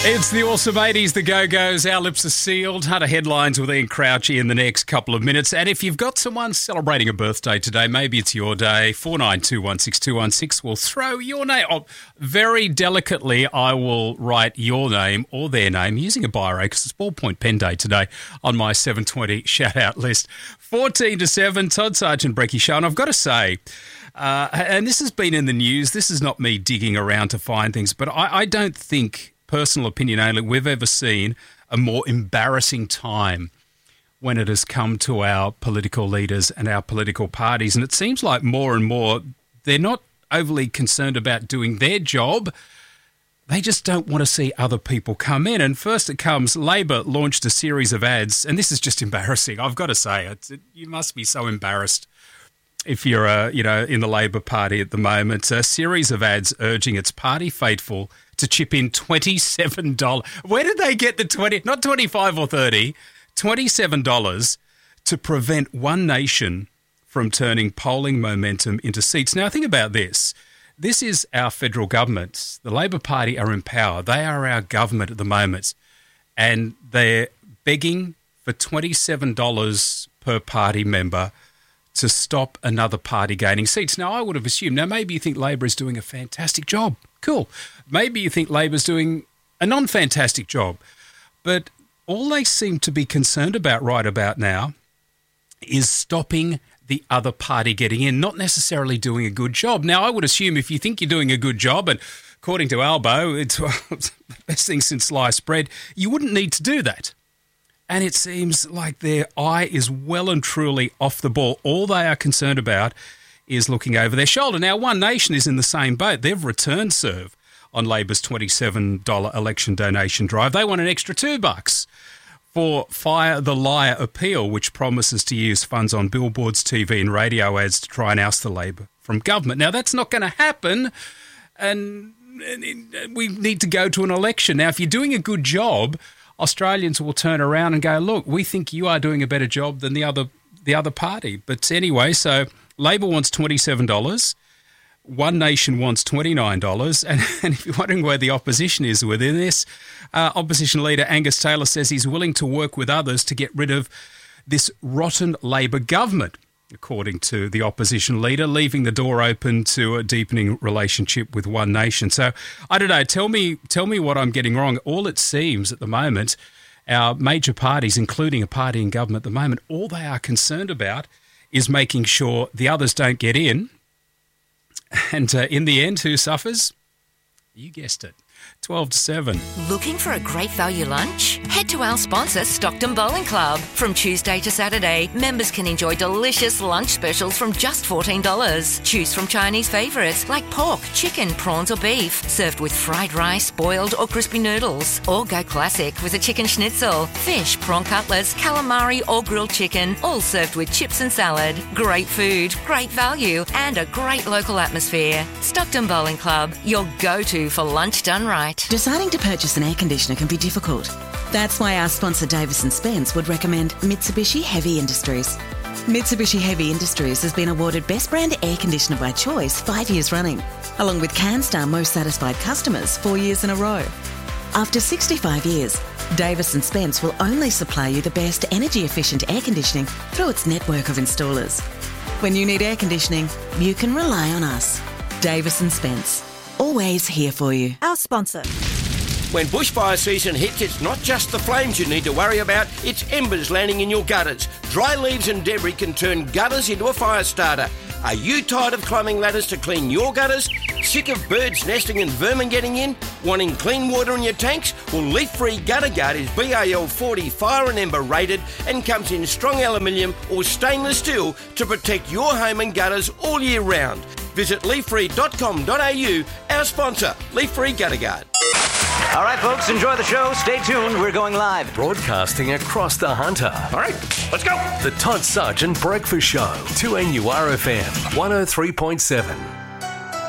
It's the awesome 80s, the Go-Go's. Our lips are sealed. Hunter headlines with Ian Crouchy in the next couple of minutes. And if you've got someone celebrating a birthday today, maybe it's your day, 49216216, we'll throw your name. Oh, very delicately, I will write your name or their name using a biro because it's ballpoint pen day today on my 720 shout-out list. 14 to 7, Todd Sargent, Brecky Show. And I've got to say, and this has been in the news, this is not me digging around to find things, but I don't think, personal opinion only, we've ever seen a more embarrassing time when it has come to our political leaders and our political parties. And it seems like more and more they're not overly concerned about doing their job. They just don't want to see other people come in. And first it comes, Labor launched a series of ads, and this is just embarrassing. I've got to say, you must be so embarrassed if you're, in the Labor Party at the moment. A series of ads urging its party faithful to chip in $27. Where did they get the 20? Not 25 or 30, $27 to prevent One Nation from turning polling momentum into seats. Now, think about this. This is our federal government. The Labor Party are in power. They are our government at the moment. And they're begging for $27 per party member to stop another party gaining seats. Now, I would have assumed, maybe you think Labor is doing a fantastic job. Cool. Maybe you think Labor's doing a non-fantastic job. But all they seem to be concerned about right about now is stopping the other party getting in, not necessarily doing a good job. Now, I would assume if you think you're doing a good job, and according to Albo, it's the best thing since sliced bread, you wouldn't need to do that. And it seems like their eye is well and truly off the ball. All they are concerned about is looking over their shoulder. Now, One Nation is in the same boat. They've returned serve on Labor's $27 election donation drive. They want an extra $2 for Fire the Liar appeal, which promises to use funds on billboards, TV and radio ads to try and oust the Labor from government. Now, that's not going to happen, and we need to go to an election. Now, if you're doing a good job, Australians will turn around and go, look, we think you are doing a better job than the other party. But anyway, so Labor wants $27. One Nation wants $29. And if you're wondering where the opposition is within this, opposition leader Angus Taylor says he's willing to work with others to get rid of this rotten Labor government, according to the opposition leader, leaving the door open to a deepening relationship with One Nation. So, I don't know, tell me what I'm getting wrong. All it seems at the moment, our major parties, including a party in government at the moment, all they are concerned about is making sure the others don't get in. And in the end, who suffers? You guessed it. 12 to 7. Looking for a great value lunch? Head to our sponsor, Stockton Bowling Club. From Tuesday to Saturday, members can enjoy delicious lunch specials from just $14. Choose from Chinese favourites like pork, chicken, prawns or beef, served with fried rice, boiled or crispy noodles. Or go classic with a chicken schnitzel, fish, prawn cutlets, calamari or grilled chicken, all served with chips and salad. Great food, great value and a great local atmosphere. Stockton Bowling Club, your go-to for lunch done right. Deciding to purchase an air conditioner can be difficult. That's why our sponsor Davis & Spence would recommend Mitsubishi Heavy Industries. Mitsubishi Heavy Industries has been awarded Best Brand Air Conditioner by Choice 5 years running, along with CanStar Most Satisfied Customers 4 years in a row. After 65 years, Davis & Spence will only supply you the best energy-efficient air conditioning through its network of installers. When you need air conditioning, you can rely on us. Davis & Spence. Always here for you. Our sponsor. When bushfire season hits, it's not just the flames you need to worry about, it's embers landing in your gutters. Dry leaves and debris can turn gutters into a fire starter. Are you tired of climbing ladders to clean your gutters? Sick of birds nesting and vermin getting in? Wanting clean water in your tanks? Well, Leaf-Free Gutter Guard is BAL 40 fire and ember rated and comes in strong aluminium or stainless steel to protect your home and gutters all year round. Visit leaffree.com.au, our sponsor, Leaf-Free Gutter Guard. All right, folks, enjoy the show. Stay tuned. We're going live. Broadcasting across the Hunter. All right, let's go. The Todd Sargent Breakfast Show, 2NURFM 103.7.